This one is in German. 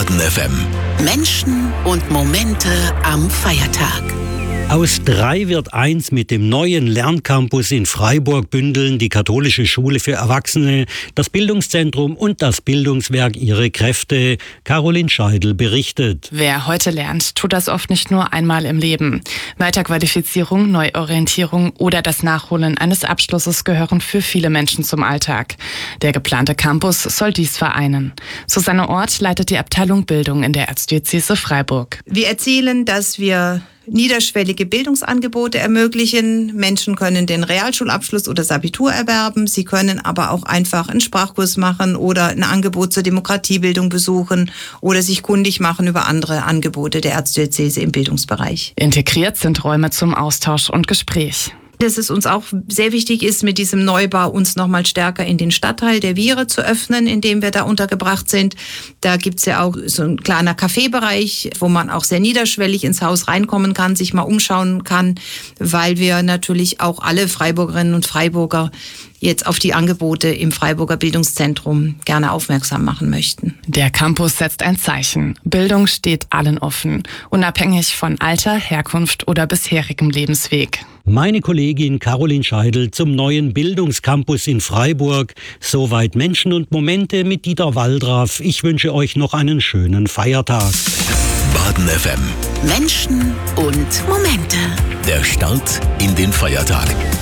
Baden FM. Menschen und Momente am Feiertag. Aus 3 wird 1 mit dem neuen Lerncampus in Freiburg bündeln die Katholische Schule für Erwachsene, das Bildungszentrum und das Bildungswerk ihre Kräfte. Caroline Scheidel berichtet. Wer heute lernt, tut das oft nicht nur einmal im Leben. Weiterqualifizierung, Neuorientierung oder das Nachholen eines Abschlusses gehören für viele Menschen zum Alltag. Der geplante Campus soll dies vereinen. Susanne Ort leitet die Abteilung Bildung in der Erzdiözese Freiburg. Wir erzählen, dass wir niederschwellige Bildungsangebote ermöglichen. Menschen können den Realschulabschluss oder das Abitur erwerben. Sie können aber auch einfach einen Sprachkurs machen oder ein Angebot zur Demokratiebildung besuchen oder sich kundig machen über andere Angebote der Erzdiözese im Bildungsbereich. Integriert sind Räume zum Austausch und Gespräch. Dass es uns auch sehr wichtig ist, mit diesem Neubau uns nochmal stärker in den Stadtteil der Viere zu öffnen, in dem wir da untergebracht sind. Da gibt's ja auch so ein kleiner Kaffeebereich, wo man auch sehr niederschwellig ins Haus reinkommen kann, sich mal umschauen kann, weil wir natürlich auch alle Freiburgerinnen und Freiburger jetzt auf die Angebote im Freiburger Bildungszentrum gerne aufmerksam machen möchten. Der Campus setzt ein Zeichen. Bildung steht allen offen, unabhängig von Alter, Herkunft oder bisherigem Lebensweg. Meine Kollegin Caroline Scheidel zum neuen Bildungscampus in Freiburg. Soweit Menschen und Momente mit Dieter Waldraff. Ich wünsche euch noch einen schönen Feiertag. Baden FM. Menschen und Momente. Der Start in den Feiertag.